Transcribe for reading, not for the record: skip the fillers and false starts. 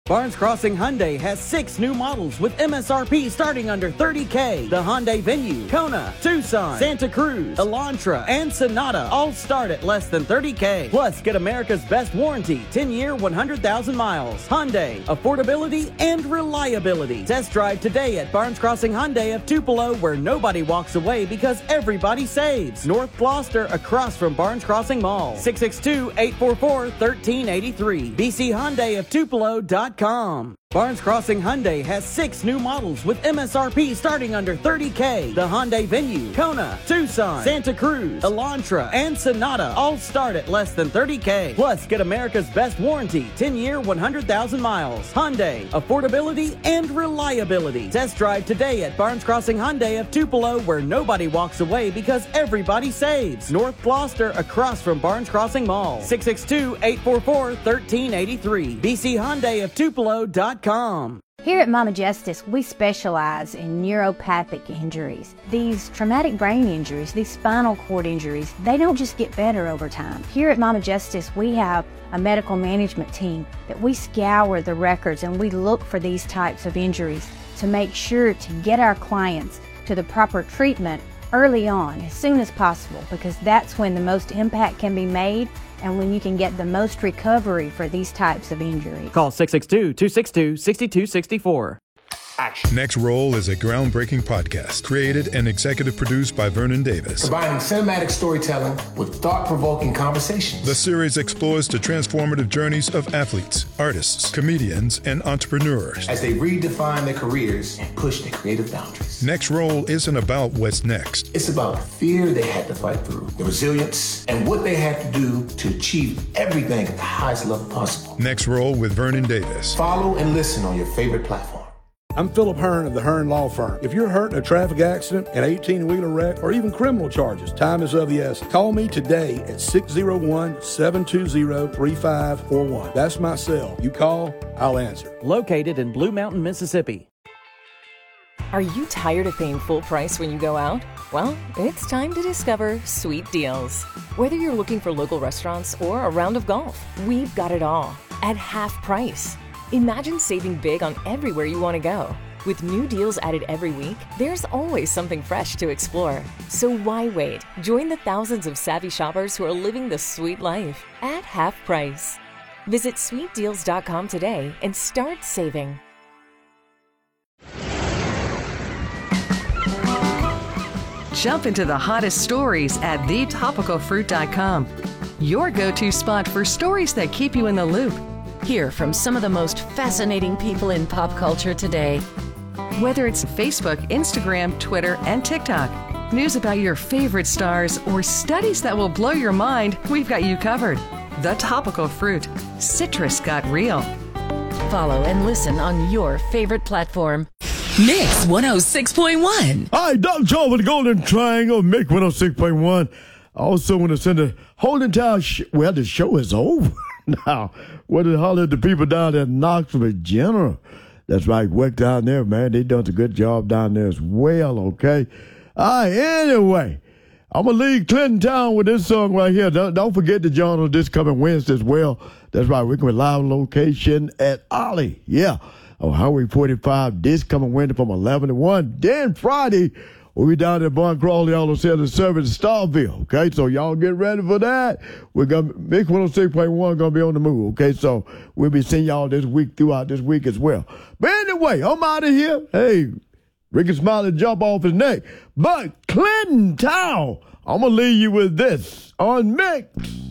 Barnes Crossing Hyundai has 6 new models with MSRP starting under $30K. The Hyundai Venue, Kona, Tucson, Santa Cruz, Elantra, and Sonata all start at less than $30K. Plus, get America's best warranty, 10-year, 100,000 miles. Hyundai, affordability and reliability. Test drive today at Barnes Crossing Hyundai of Tupelo, where nobody walks away because everybody saves. North Gloucester, across from Barnes Crossing Mall. 662-844-1383. bchyundaiofTupelo.com. Barnes Crossing Hyundai has 6 new models with MSRP starting under $30K. The Hyundai Venue, Kona, Tucson, Santa Cruz, Elantra, and Sonata all start at less than $30K. Plus, get America's best warranty, 10-year, 100,000 miles. Hyundai, affordability and reliability. Test drive today at Barnes Crossing Hyundai of Tupelo, where nobody walks away because everybody saves. North Gloucester, across from Barnes Crossing Mall. 662-844-1383. bchyundaiofTupelo.com. Here at Mama Justice, we specialize in neuropathic injuries. These traumatic brain injuries, these spinal cord injuries, they don't just get better over time. Here at Mama Justice, we have a medical management team that we scour the records and we look for these types of injuries to make sure to get our clients to the proper treatment early on, as soon as possible, because that's when the most impact can be made and when you can get the most recovery for these types of injuries. Call 662-262-6264. Action. Next Roll is a groundbreaking podcast created and executive produced by Vernon Davis. Combining cinematic storytelling with thought-provoking conversations. The series explores the transformative journeys of athletes, artists, comedians, and entrepreneurs as they redefine their careers and push their creative boundaries. Next Roll isn't about what's next. It's about the fear they had to fight through, the resilience, and what they had to do to achieve everything at the highest level possible. Next Roll with Vernon Davis. Follow and listen on your favorite platform. I'm Philip Hearn of the Hearn Law Firm. If you're hurt in a traffic accident, an 18-wheeler wreck, or even criminal charges, time is of the essence. Call me today at 601-720-3541. That's my cell. You call, I'll answer. Located in Blue Mountain, Mississippi. Are you tired of paying full price when you go out? Well, it's time to discover Sweet Deals. Whether you're looking for local restaurants or a round of golf, we've got it all at half price. Imagine saving big on everywhere you want to go. With new deals added every week, there's always something fresh to explore. So why wait? Join the thousands of savvy shoppers who are living the sweet life at half price. Visit sweetdeals.com today and start saving. Jump into the hottest stories at thetopicalfruit.com. Your go-to spot for stories that keep you in the loop. Hear from some of the most fascinating people in pop culture today. Whether it's Facebook, Instagram, Twitter, and TikTok, news about your favorite stars, or studies that will blow your mind, we've got you covered. The Topical Fruit. Citrus got real. Follow and listen on your favorite platform. Mix 106.1. Hi, Doug Joe with the Golden Triangle, Mix 106.1. I also want to send a holding town. Well, the show is over now. What to holler at the people down at Knoxville General. That's right, work down there, man. They done a good job down there as well, okay? All right, anyway, I'm going to leave Clinton Town with this song right here. Don't forget to join us this coming Wednesday as well. That's right, we're going to live location at Ollie. Yeah, on Highway 45 this coming Wednesday from 11 to 1. Then Friday, we'll be down at Barn Crawley, all those other service in Starville, okay? So y'all get ready for that. We're going to, Mix 106.1 going to be on the move, okay? So we'll be seeing y'all this week, throughout this week as well. But anyway, I'm out of here. Hey, Ricky Smiley jump off his neck. But Clinton Town, I'm going to leave you with this on Mix.